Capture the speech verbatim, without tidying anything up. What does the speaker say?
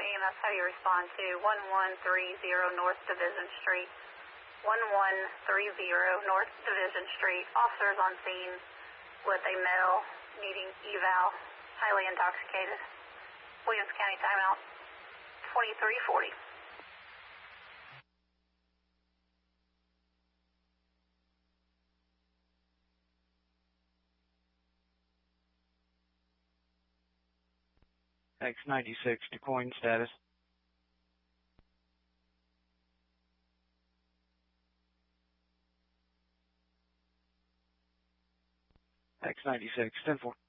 E M S, how do you respond to one one three zero North Division Street? one one three zero North Division Street. Officers on scene with a male needing eval, highly intoxicated. Williams County timeout, twenty-three forty. X ninety-six, DuQuoin status. X ninety-six, ten four.